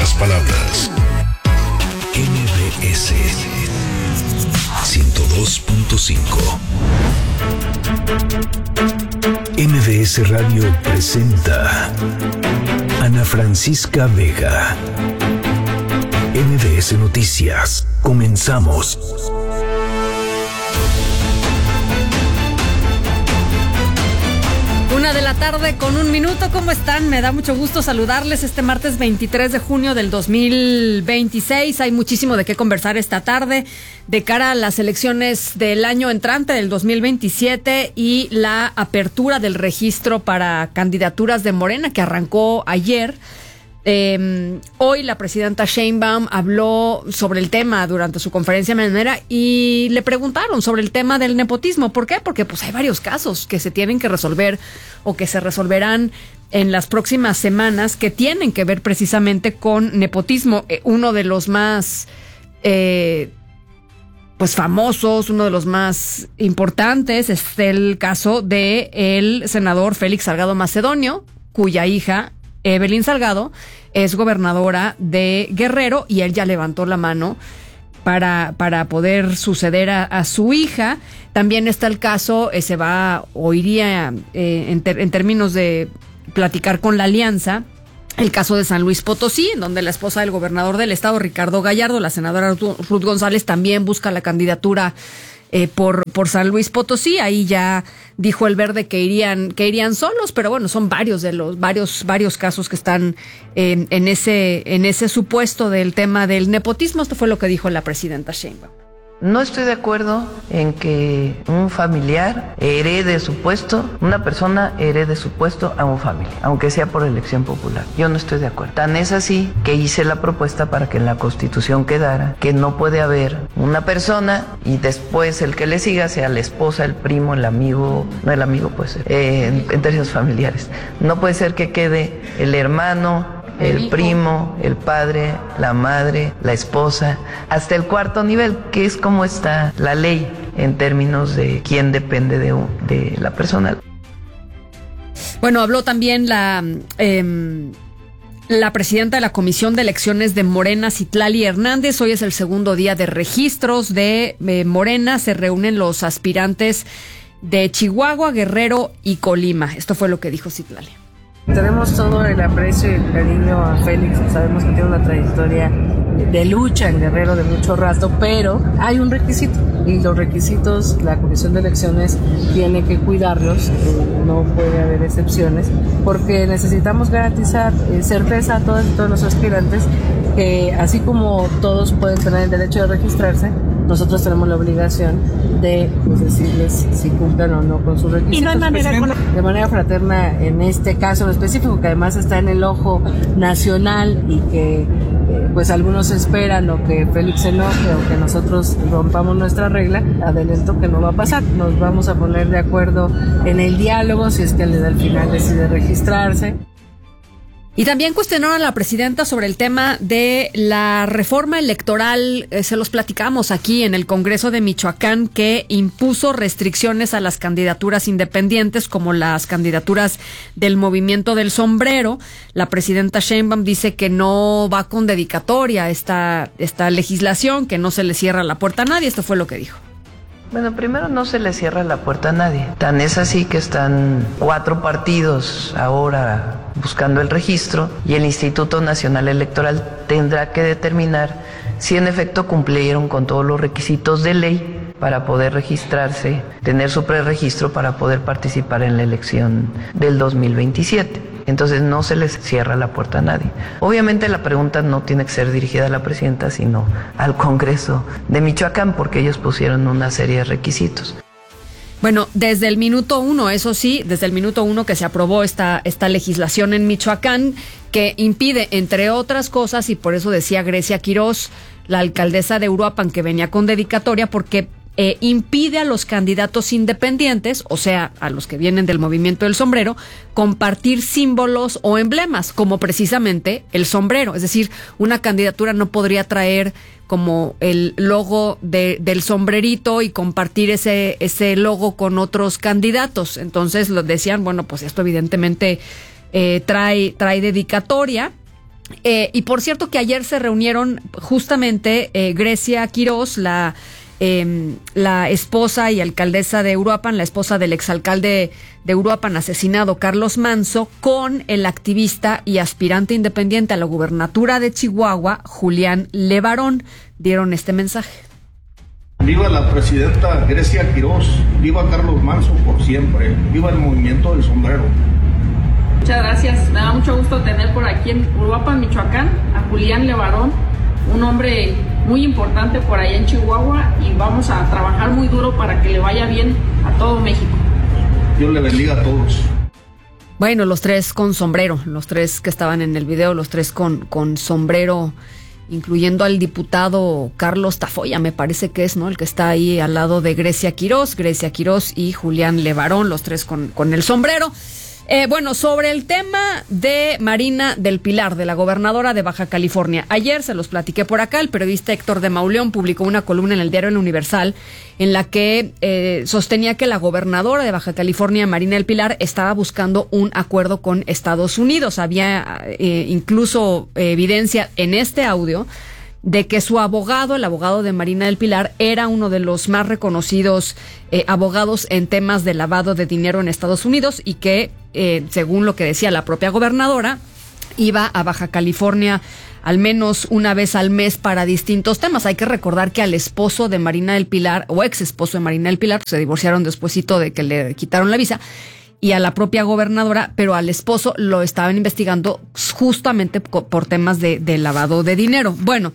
las palabras. MBS 102.5. MBS Radio presenta Ana Francisca Vega. MBS Noticias. Comenzamos. 1:01 p.m. ¿Cómo están? Me da mucho gusto saludarles este martes 23 de junio del 2026. Hay muchísimo de qué conversar esta tarde de cara a las elecciones del año entrante, del 2027, y la apertura del registro para candidaturas de Morena que arrancó ayer. Hoy la presidenta Sheinbaum habló sobre el tema durante su conferencia mañanera y le preguntaron sobre el tema del nepotismo. ¿Por qué? Porque pues hay varios casos que se tienen que resolver o que se resolverán en las próximas semanas que tienen que ver precisamente con nepotismo. Uno de los más famosos, uno de los más importantes es el caso de el senador Félix Salgado Macedonio, cuya hija Evelyn Salgado es gobernadora de Guerrero y él ya levantó la mano para poder suceder a su hija. También está el caso, iría en términos de platicar con la alianza, el caso de San Luis Potosí, en donde la esposa del gobernador del estado, Ricardo Gallardo, la senadora Ruth González, también busca la candidatura por San Luis Potosí. Ahí ya dijo el Verde que irían solos, pero bueno, son varios casos que están en ese supuesto del tema del nepotismo. Esto fue lo que dijo la presidenta Sheinbaum. No estoy de acuerdo en que un familiar herede su puesto, una persona herede su puesto a un familiar, aunque sea por elección popular. Yo no estoy de acuerdo. Tan es así que hice la propuesta para que en la Constitución quedara que no puede haber una persona y después el que le siga sea la esposa, el primo, el amigo, no el amigo puede ser, en términos familiares. No puede ser que quede el hermano, el primo, el padre, la madre, la esposa, hasta el cuarto nivel, que es como está la ley en términos de quién depende de la persona. Bueno, habló también la presidenta de la Comisión de Elecciones de Morena, Citlali Hernández. Hoy es el segundo día de registros de Morena. Se reúnen los aspirantes de Chihuahua, Guerrero y Colima. Esto fue lo que dijo Citlali. Tenemos todo el aprecio y el cariño a Félix, sabemos que tiene una trayectoria de lucha en Guerrero de mucho rato, pero hay un requisito y los requisitos la Comisión de Elecciones tiene que cuidarlos, no puede haber excepciones, porque necesitamos garantizar certeza a todos los aspirantes que así como todos pueden tener el derecho de registrarse, nosotros tenemos la obligación de decirles si cumplen o no con sus requisitos. Y no hay manera de manera fraterna en este caso en específico, que además está en el ojo nacional y que pues algunos esperan o que Félix se enoje o que nosotros rompamos nuestra regla. Adelanto que no va a pasar. Nos vamos a poner de acuerdo en el diálogo si es que al final decide registrarse. Y también cuestionaron a la presidenta sobre el tema de la reforma electoral. Se los platicamos aquí en el Congreso de Michoacán, que impuso restricciones a las candidaturas independientes, como las candidaturas del Movimiento del Sombrero. La presidenta Sheinbaum dice que no va con dedicatoria esta legislación, que no se le cierra la puerta a nadie. Esto fue lo que dijo. Bueno, primero no se le cierra la puerta a nadie. Tan es así que están 4 partidos ahora buscando el registro y el Instituto Nacional Electoral tendrá que determinar si en efecto cumplieron con todos los requisitos de ley para poder registrarse, tener su preregistro para poder participar en la elección del 2027. Entonces no se les cierra la puerta a nadie. Obviamente la pregunta no tiene que ser dirigida a la presidenta, sino al Congreso de Michoacán, porque ellos pusieron una serie de requisitos. Bueno, desde el minuto 1, eso sí, desde el minuto 1 que se aprobó esta legislación en Michoacán, que impide, entre otras cosas, y por eso decía Grecia Quirós, la alcaldesa de Uruapan, que venía con dedicatoria, porque impide a los candidatos independientes, o sea, a los que vienen del Movimiento del Sombrero, compartir símbolos o emblemas, como precisamente el sombrero. Es decir, una candidatura no podría traer como el logo del sombrerito y compartir ese logo con otros candidatos. Entonces lo decían, bueno, pues esto evidentemente trae dedicatoria. Y por cierto que ayer se reunieron justamente Grecia Quirós, la esposa y alcaldesa de Uruapan, la esposa del exalcalde de Uruapan asesinado, Carlos Manso, con el activista y aspirante independiente a la gubernatura de Chihuahua, Julián Levarón. Dieron este mensaje. Viva la presidenta Grecia Quirós, viva Carlos Manso por siempre, viva el movimiento del sombrero. Muchas gracias, me da mucho gusto tener por aquí en Uruapan, Michoacán, a Julián Levarón, un hombre muy importante por allá en Chihuahua, y vamos a trabajar muy duro para que le vaya bien a todo México. Dios le bendiga a todos. Bueno, los tres con sombrero, los tres que estaban en el video, los tres con sombrero, incluyendo al diputado Carlos Tafoya, me parece que es, ¿no? El que está ahí al lado de Grecia Quirós y Julián Levarón, los tres con el sombrero. Bueno, sobre el tema de Marina del Pilar, de la gobernadora de Baja California. Ayer se los platiqué por acá, el periodista Héctor de Mauleón publicó una columna en el diario El Universal en la que sostenía que la gobernadora de Baja California, Marina del Pilar, estaba buscando un acuerdo con Estados Unidos. Había incluso evidencia en este audio de que su abogado, el abogado de Marina del Pilar, era uno de los más reconocidos abogados en temas de lavado de dinero en Estados Unidos y que, según lo que decía la propia gobernadora, iba a Baja California al menos una vez al mes para distintos temas. Hay que recordar que al esposo de Marina del Pilar, o ex esposo de Marina del Pilar, se divorciaron despuesito de que le quitaron la visa, y a la propia gobernadora, pero al esposo lo estaban investigando justamente por temas de lavado de dinero. Bueno,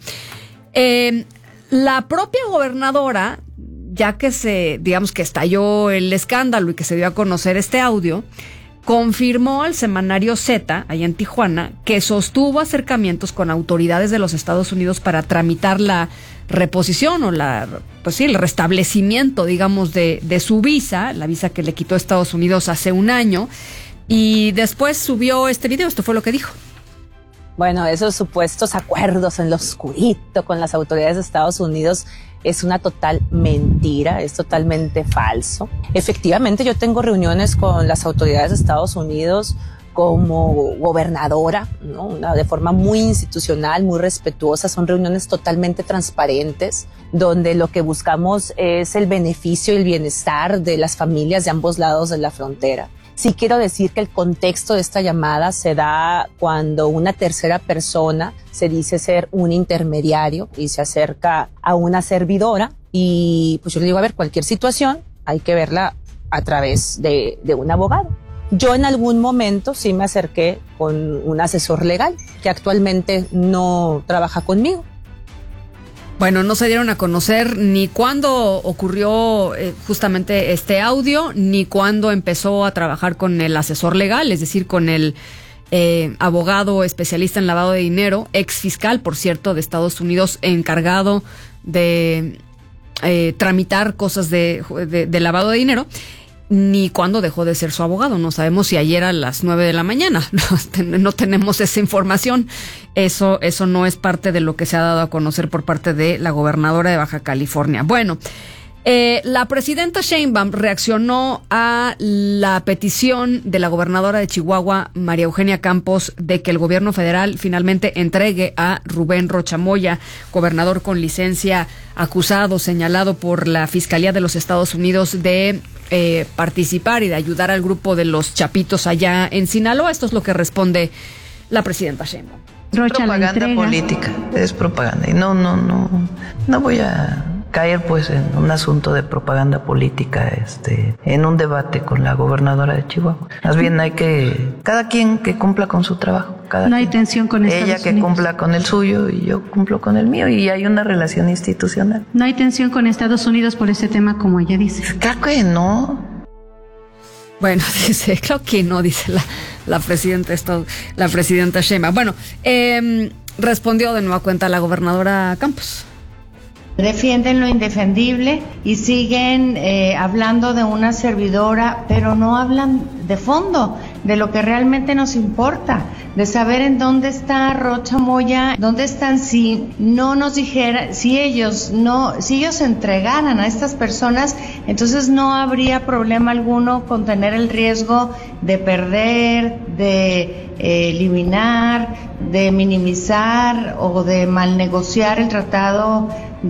la propia gobernadora, ya que digamos que estalló el escándalo y que se dio a conocer este audio, confirmó al semanario Z, allá en Tijuana, que sostuvo acercamientos con autoridades de los Estados Unidos para tramitar la reposición o el restablecimiento, digamos, de su visa, la visa que le quitó Estados Unidos hace un año, y después subió este video. Esto fue lo que dijo. Bueno, esos supuestos acuerdos en lo oscurito con las autoridades de Estados Unidos es una total mentira, es totalmente falso. Efectivamente, yo tengo reuniones con las autoridades de Estados Unidos como gobernadora, ¿no? De forma muy institucional, muy respetuosa. Son reuniones totalmente transparentes, donde lo que buscamos es el beneficio y el bienestar de las familias de ambos lados de la frontera. Sí quiero decir que el contexto de esta llamada se da cuando una tercera persona se dice ser un intermediario y se acerca a una servidora, y pues yo le digo, a ver, cualquier situación hay que verla a través de un abogado. Yo en algún momento sí me acerqué con un asesor legal que actualmente no trabaja conmigo. Bueno, no se dieron a conocer ni cuándo ocurrió justamente este audio, ni cuándo empezó a trabajar con el asesor legal, es decir, con el abogado especialista en lavado de dinero, ex fiscal, por cierto, de Estados Unidos, encargado de tramitar cosas de lavado de dinero, ni cuándo dejó de ser su abogado. No sabemos si ayer a las 9 de la mañana. No tenemos esa información. Eso no es parte de lo que se ha dado a conocer por parte de la gobernadora de Baja California. Bueno, la presidenta Sheinbaum reaccionó a la petición de la gobernadora de Chihuahua, María Eugenia Campos, de que el gobierno federal finalmente entregue a Rubén Rocha Moya, gobernador con licencia, acusado, señalado por la Fiscalía de los Estados Unidos de participar y de ayudar al grupo de los Chapitos allá en Sinaloa. Esto es lo que responde la presidenta Sheinbaum. Propaganda política, es propaganda. Y no voy a caer pues en un asunto de propaganda política, en un debate con la gobernadora de Chihuahua. Más bien hay que, cada quien que cumpla con su trabajo. No hay tensión con Estados Unidos. Ella que cumpla con el suyo y yo cumplo con el mío, y hay una relación institucional. No hay tensión con Estados Unidos por ese tema, como ella dice. Claro que no. Bueno, dice, claro que no, dice la presidenta Sheinbaum. Bueno, respondió de nueva cuenta la gobernadora Campos. Defienden lo indefendible y siguen hablando de una servidora, pero no hablan de fondo, de lo que realmente nos importa, de saber en dónde está Rocha Moya, dónde están. Si no nos dijera, si ellos entregaran a estas personas, entonces no habría problema alguno con tener el riesgo de perder, de eliminar, de minimizar o de malnegociar el tratado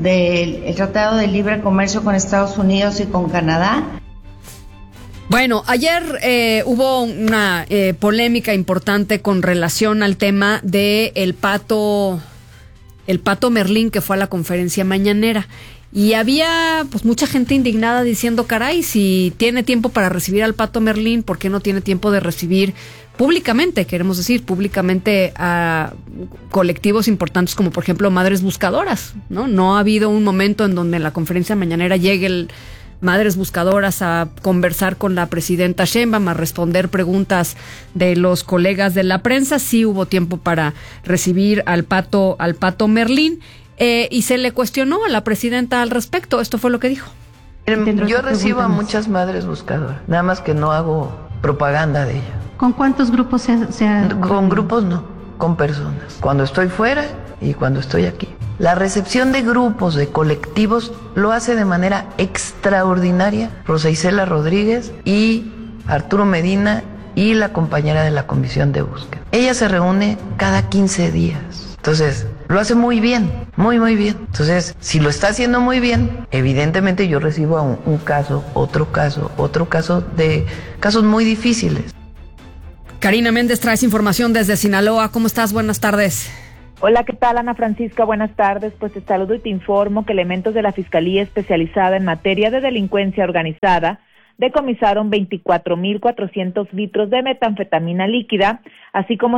de libre comercio con Estados Unidos y con Canadá. Bueno, ayer hubo una polémica importante con relación al tema de el pato Merlín, que fue a la conferencia mañanera. Y había pues mucha gente indignada diciendo, caray, si tiene tiempo para recibir al pato Merlín, ¿por qué no tiene tiempo de recibir públicamente, queremos decir, públicamente a colectivos importantes como por ejemplo Madres Buscadoras, ¿no? No ha habido un momento en donde en la conferencia mañanera llegue el Madres Buscadoras a conversar con la presidenta Sheinbaum, a responder preguntas de los colegas de la prensa. Sí hubo tiempo para recibir al pato Merlín, y se le cuestionó a la presidenta al respecto. Esto fue lo que dijo. Yo recibo a muchas Madres Buscadoras, nada más que no hago propaganda de ello. ¿Con cuántos grupos se ha...? Con grupos no, con personas. Cuando estoy fuera y cuando estoy aquí. La recepción de grupos, de colectivos, lo hace de manera extraordinaria Rosa Isela Rodríguez y Arturo Medina y la compañera de la comisión de búsqueda. Ella se reúne cada 15 días. Entonces, lo hace muy bien, muy bien. Entonces, si lo está haciendo muy bien, evidentemente yo recibo un caso, otro caso de casos muy difíciles. Karina Méndez, traes información desde Sinaloa. ¿Cómo estás? Buenas tardes. Hola, ¿qué tal, Ana Francisca? Buenas tardes. Pues te saludo y te informo que elementos de la Fiscalía Especializada en Materia de Delincuencia Organizada decomisaron 24.400 litros de metanfetamina líquida, así como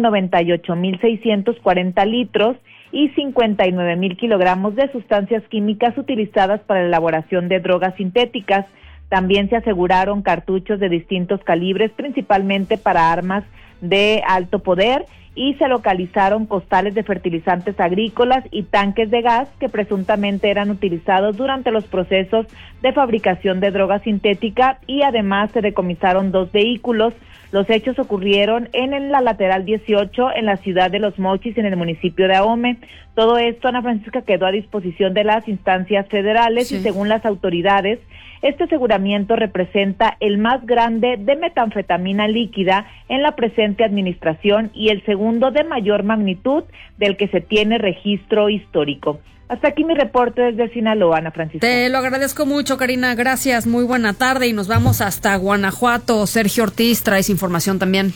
98.640 litros y 59.000 kilogramos de sustancias químicas utilizadas para la elaboración de drogas sintéticas. También se aseguraron cartuchos de distintos calibres, principalmente para armas de alto poder, y se localizaron costales de fertilizantes agrícolas y tanques de gas que presuntamente eran utilizados durante los procesos de fabricación de droga sintética, y además se decomisaron 2 vehículos. Los hechos ocurrieron en la lateral 18 en la ciudad de Los Mochis, en el municipio de Ahome. Todo esto, Ana Francisca, quedó a disposición de las instancias federales, sí. Y según las autoridades, este aseguramiento representa el más grande de metanfetamina líquida en la presente administración y el segundo de mayor magnitud del que se tiene registro histórico. Hasta aquí mi reporte desde Sinaloa, Ana Francisca. Te lo agradezco mucho, Karina. Gracias. Muy buena tarde y nos vamos hasta Guanajuato. Sergio Ortiz, traes información también.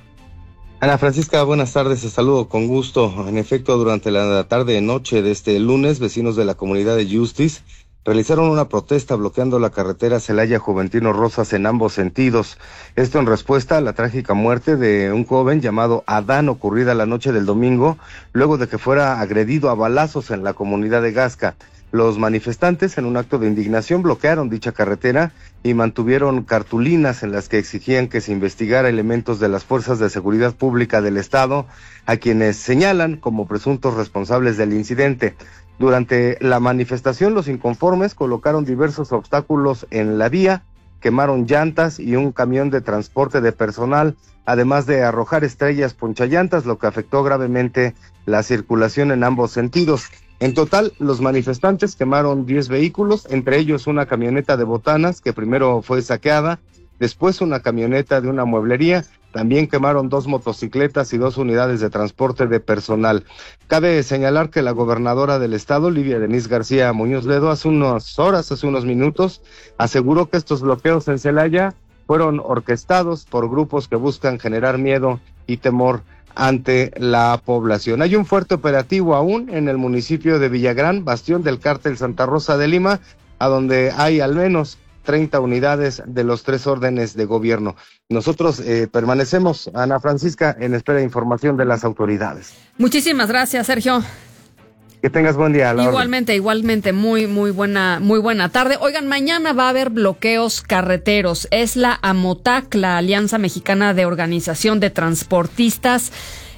Ana Francisca, buenas tardes. Te saludo con gusto. En efecto, durante la tarde-noche de este lunes, vecinos de la comunidad de Justice realizaron una protesta bloqueando la carretera Celaya-Juventino Rosas en ambos sentidos. Esto en respuesta a la trágica muerte de un joven llamado Adán, ocurrida la noche del domingo, luego de que fuera agredido a balazos en la comunidad de Gasca. Los manifestantes, en un acto de indignación, bloquearon dicha carretera y mantuvieron cartulinas en las que exigían que se investigara elementos de las fuerzas de seguridad pública del estado, a quienes señalan como presuntos responsables del incidente. Durante la manifestación, los inconformes colocaron diversos obstáculos en la vía, quemaron llantas y un camión de transporte de personal, además de arrojar estrellas ponchallantas, lo que afectó gravemente la circulación en ambos sentidos. En total, los manifestantes quemaron 10 vehículos, entre ellos una camioneta de botanas que primero fue saqueada, después una camioneta de una mueblería. También quemaron 2 motocicletas y 2 unidades de transporte de personal. Cabe señalar que la gobernadora del estado, Livia Denise García Muñoz Ledo, hace unos minutos, aseguró que estos bloqueos en Celaya fueron orquestados por grupos que buscan generar miedo y temor ante la población. Hay un fuerte operativo aún en el municipio de Villagrán, bastión del cártel Santa Rosa de Lima, a donde hay al menos 30 unidades de los 3 órdenes de gobierno. Nosotros permanecemos, Ana Francisca, en espera de información de las autoridades. Muchísimas gracias, Sergio. Que tengas buen día. Igualmente, muy buena tarde. Oigan, mañana va a haber bloqueos carreteros. Es la AMOTAC, la Alianza Mexicana de Organización de Transportistas.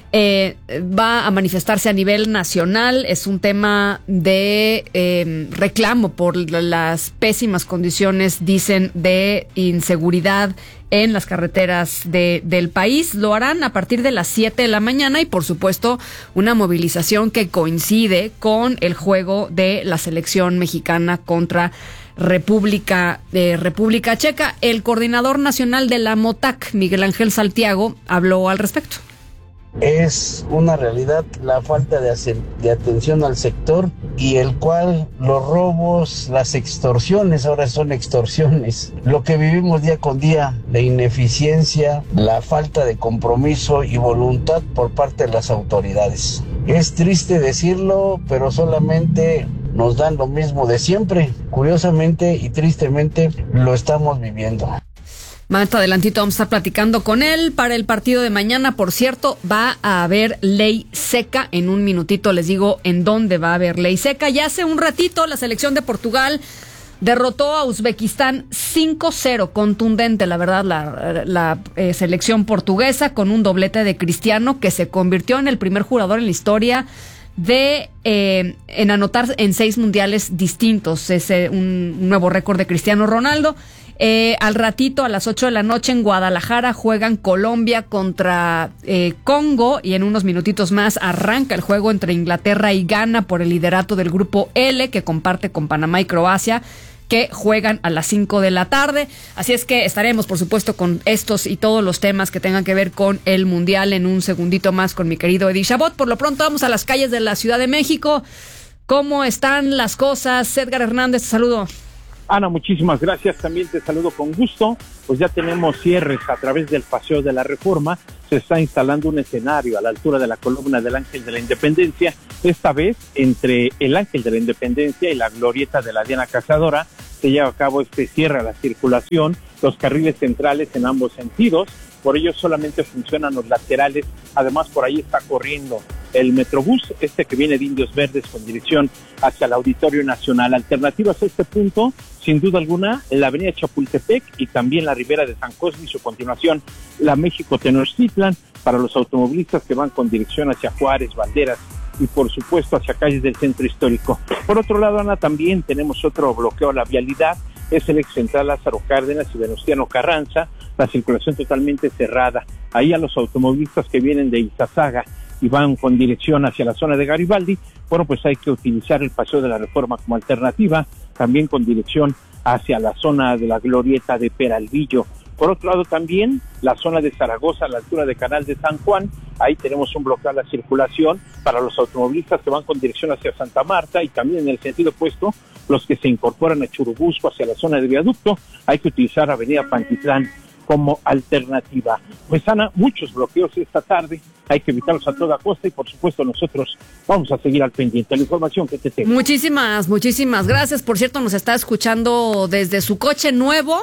Va a manifestarse a nivel nacional. Es un tema de reclamo por las pésimas condiciones, dicen, de inseguridad en las carreteras del país. Lo harán a partir de las 7 de la mañana y, por supuesto, una movilización que coincide con el juego de la selección mexicana contra República Checa. El coordinador nacional de la AMOTAC, Miguel Ángel Saltiago, habló al respecto. es una realidad la falta de atención al sector, y el cual los robos, las extorsiones, ahora son extorsiones, lo que vivimos día con día, la ineficiencia, la falta de compromiso y voluntad por parte de las autoridades. Es triste decirlo, pero solamente nos dan lo mismo de siempre. Curiosamente y tristemente lo estamos viviendo. Más adelantito vamos a estar platicando con él para el partido de mañana. Por cierto, va a haber ley seca. En un minutito les digo en dónde va a haber ley seca. Ya hace un ratito la selección de Portugal derrotó a Uzbekistán 5-0, contundente, la verdad, la selección portuguesa, con un doblete de Cristiano, que se convirtió en el primer jugador en la historia en anotar en 6 mundiales distintos. Es un nuevo récord de Cristiano Ronaldo. Al ratito, a las 8 de la noche en Guadalajara, juegan Colombia contra Congo, y en unos minutitos más arranca el juego entre Inglaterra y Ghana por el liderato del grupo L, que comparte con Panamá y Croacia, que juegan a las 5 de la tarde. Así es que estaremos, por supuesto, con estos y todos los temas que tengan que ver con el Mundial en un segundito más con mi querido Eddie Chabot. Por lo pronto vamos a las calles de la Ciudad de México. ¿Cómo están las cosas? Edgar Hernández, te saludo. Ana, muchísimas gracias, también te saludo con gusto. Pues ya tenemos cierres a través del Paseo de la Reforma. Se está instalando un escenario a la altura de la columna del Ángel de la Independencia, esta vez entre el Ángel de la Independencia y la glorieta de la Diana Cazadora. Se lleva a cabo este cierre a la circulación, los carriles centrales en ambos sentidos, por ello solamente funcionan los laterales. Además, por ahí está corriendo el Metrobús, que viene de Indios Verdes con dirección hacia el Auditorio Nacional. Alternativas a este punto, sin duda alguna, la avenida Chapultepec y también la Ribera de San Cosme y su continuación, la México Tenochtitlan, para los automovilistas que van con dirección hacia Juárez, Valderas y por supuesto hacia calles del centro histórico. Por otro lado, Ana, también tenemos otro bloqueo a la vialidad, es el ex central Lázaro Cárdenas y Venustiano Carranza, la circulación totalmente cerrada. Ahí a los automovilistas que vienen de Izazaga y van con dirección hacia la zona de Garibaldi, bueno, pues hay que utilizar el Paseo de la Reforma como alternativa, también con dirección hacia la zona de la glorieta de Peralvillo. Por otro lado, también la zona de Zaragoza, a la altura de Canal de San Juan, ahí tenemos un bloqueo a la circulación para los automovilistas que van con dirección hacia Santa Marta, y también en el sentido opuesto, los que se incorporan a Churubusco hacia la zona de Viaducto, hay que utilizar Avenida Pantitlán como alternativa. Pues, Ana, muchos bloqueos esta tarde, hay que evitarlos a toda costa, y por supuesto nosotros vamos a seguir al pendiente de la información que te tengo. Muchísimas gracias. Por cierto, nos está escuchando desde su coche nuevo.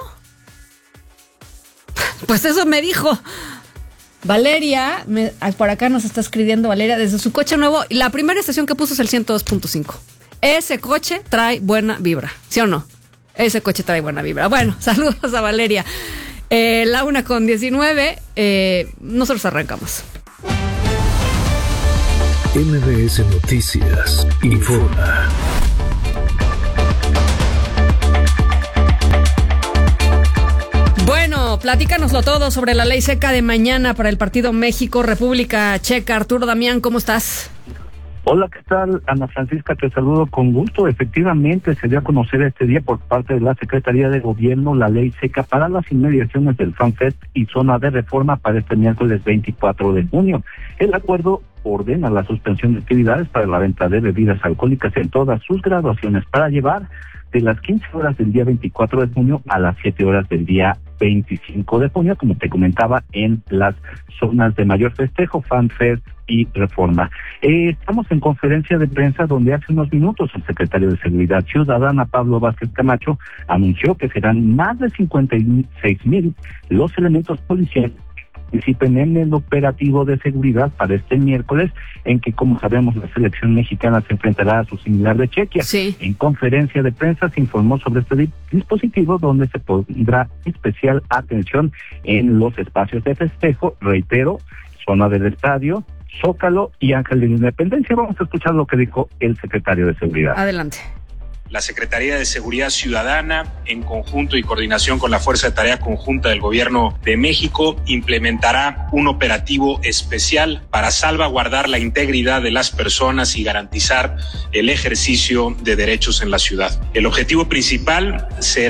Pues eso me dijo Valeria, por acá nos está escribiendo Valeria desde su coche nuevo, y la primera estación que puso es el 102.5. Ese coche trae buena vibra, ¿sí o no? Ese coche trae buena vibra. Bueno, saludos a Valeria. 1:19, nosotros arrancamos. MBS Noticias informa. Bueno, platícanoslo todo sobre la ley seca de mañana para el partido México-República Checa. Arturo Damián, ¿cómo estás? Hola, ¿qué tal? Ana Francisca, te saludo con gusto. Efectivamente, se dio a conocer este día por parte de la Secretaría de Gobierno la ley seca para las inmediaciones del FanFest y zona de reforma para este miércoles 24 de junio. El acuerdo ordena la suspensión de actividades para la venta de bebidas alcohólicas en todas sus graduaciones para llevar de las 15 horas del día 24 de junio a las 7 horas del día 25 de junio, como te comentaba, en las zonas de mayor festejo, FanFest y Reforma. Estamos en conferencia de prensa donde hace unos minutos el secretario de Seguridad Ciudadana, Pablo Vázquez Camacho, anunció que serán más de 56,000 los elementos policiales participen en el operativo de seguridad para este miércoles, en que, como sabemos, la selección mexicana se enfrentará a su similar de Chequia. Sí. En conferencia de prensa se informó sobre este dispositivo, donde se pondrá especial atención en los espacios de festejo, reitero, zona del estadio, Zócalo y Ángel de la Independencia. Vamos a escuchar lo que dijo el secretario de Seguridad. Adelante. La Secretaría de Seguridad Ciudadana, en conjunto y coordinación con la Fuerza de Tarea Conjunta del Gobierno de México, implementará un operativo especial para salvaguardar la integridad de las personas y garantizar el ejercicio de derechos en la ciudad. El objetivo principal será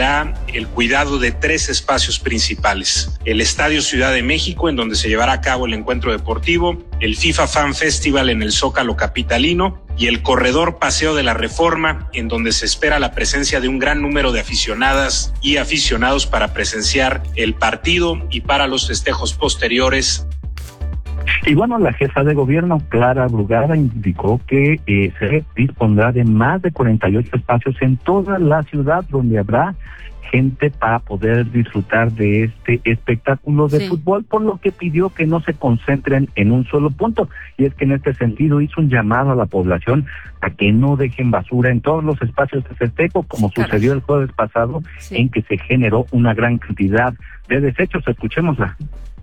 el cuidado de 3 espacios principales: el Estadio Ciudad de México, en donde se llevará a cabo el encuentro deportivo, el FIFA Fan Festival en el Zócalo capitalino y el corredor Paseo de la Reforma, en donde se espera la presencia de un gran número de aficionadas y aficionados para presenciar el partido y para los festejos posteriores. Y bueno, la jefa de gobierno, Clara Brugada, indicó que se dispondrá de más de 48 espacios en toda la ciudad donde habrá gente para poder disfrutar de este espectáculo de fútbol, por lo que pidió que no se concentren en un solo punto. Y es que en este sentido hizo un llamado a la población a que no dejen basura en todos los espacios de festejo, como sucedió el jueves pasado, en que se generó una gran cantidad de desechos. Escuchémosla.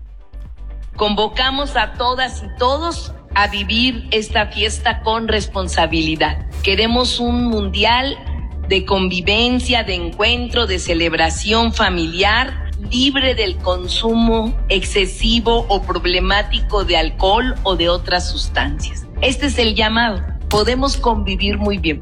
Convocamos a todas y todos a vivir esta fiesta con responsabilidad. Queremos un mundial de convivencia, de encuentro, de celebración familiar, libre del consumo excesivo o problemático de alcohol o de otras sustancias. Este es el llamado. Podemos convivir muy bien.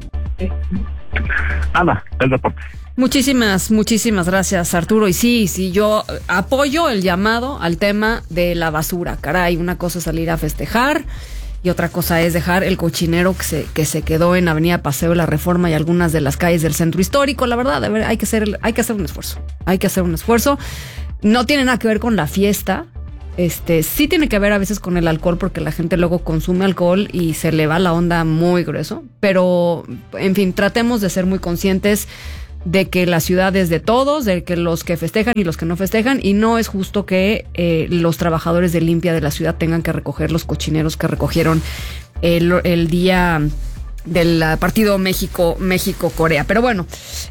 Ana, el reporte. Muchísimas gracias, Arturo. Y sí, yo apoyo el llamado al tema de la basura. Caray, una cosa es salir a festejar y otra cosa es dejar el cochinero que se quedó en Avenida Paseo de la Reforma y algunas de las calles del centro histórico. La verdad, a ver, hay que hacer un esfuerzo. Hay que hacer un esfuerzo. No tiene nada que ver con la fiesta. Sí tiene que ver a veces con el alcohol, porque la gente luego consume alcohol y se le va la onda muy grueso. Pero, en fin, tratemos de ser muy conscientes de que la ciudad es de todos, de que los que festejan y los que no festejan, y no es justo que los trabajadores de limpia de la ciudad tengan que recoger los cochineros que recogieron el día del partido México-Corea. Pero bueno,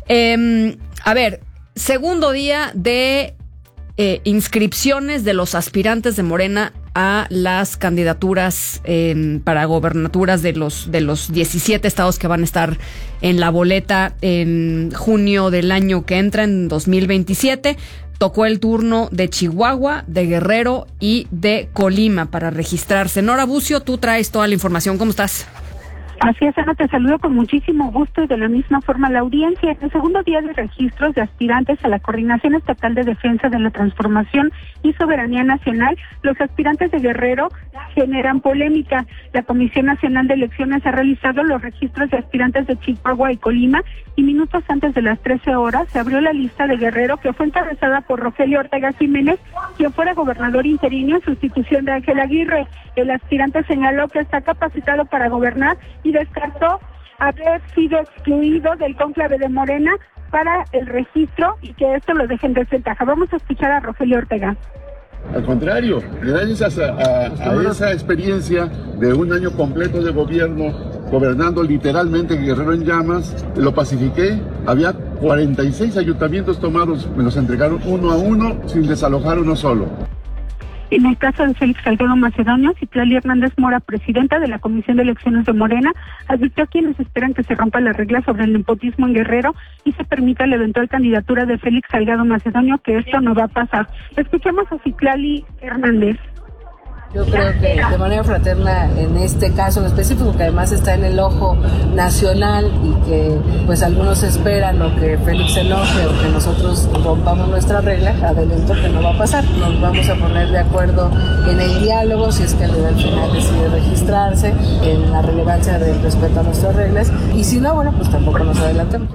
a ver, segundo día de inscripciones de los aspirantes de Morena a las candidaturas para gobernaturas de los 17 estados que van a estar en la boleta en junio del año que entra, en 2027. Tocó el turno de Chihuahua, de Guerrero y de Colima para registrarse. Nora Bucio, tú traes toda la información. ¿Cómo estás? Así es, Ana, te saludo con muchísimo gusto y de la misma forma la audiencia. En el segundo día de registros de aspirantes a la Coordinación Estatal de Defensa de la Transformación y Soberanía Nacional, los aspirantes de Guerrero generan polémica. La Comisión Nacional de Elecciones ha realizado los registros de aspirantes de Chihuahua y Colima, y minutos antes de las 13 horas se abrió la lista de Guerrero, que fue encabezada por Rogelio Ortega Jiménez, quien fuera gobernador interino en sustitución de Ángel Aguirre. El aspirante señaló que está capacitado para gobernar y descartó haber sido excluido del cónclave de Morena para el registro y que esto lo deje en desventaja. Vamos a escuchar a Rogelio Ortega. Al contrario, gracias a esa experiencia de un año completo de gobierno, gobernando literalmente Guerrero en llamas, lo pacifiqué. Había 46 ayuntamientos tomados, me los entregaron uno a uno sin desalojar uno solo. En el caso de Félix Salgado Macedonio, Citlali Hernández Mora, presidenta de la Comisión de Elecciones de Morena, advirtió a quienes esperan que se rompa la regla sobre el nepotismo en Guerrero y se permita la eventual candidatura de Félix Salgado Macedonio, que esto no va a pasar. Escuchemos a Citlali Hernández. Yo creo que de manera fraterna en este caso en específico, que además está en el ojo nacional y que pues algunos esperan o que Félix se enoje o que nosotros rompamos nuestra regla, adelanto que no va a pasar. Nos vamos a poner de acuerdo en el diálogo, si es que al final decide registrarse, en la relevancia del respeto a nuestras reglas, y si no, bueno, pues tampoco nos adelantamos.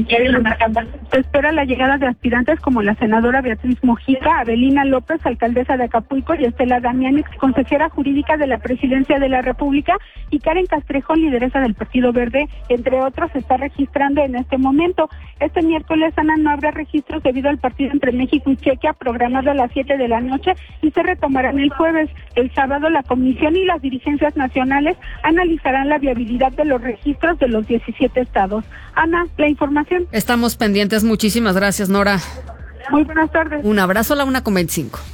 Se espera la llegada de aspirantes como la senadora Beatriz Mojica, Abelina López, alcaldesa de Acapulco, y Estela Damián, consejera jurídica de la Presidencia de la República, y Karen Castrejón, lideresa del Partido Verde, entre otros, se está registrando en este momento. Este miércoles, Ana, no habrá registros debido al partido entre México y Chequia, programado a las 7 de la noche, y se retomarán el jueves. El sábado, la Comisión y las dirigencias nacionales analizarán la viabilidad de los registros de los 17 estados. Ana, la información. Estamos pendientes. Muchísimas gracias, Nora. Muy buenas tardes. Un abrazo a la 1:25.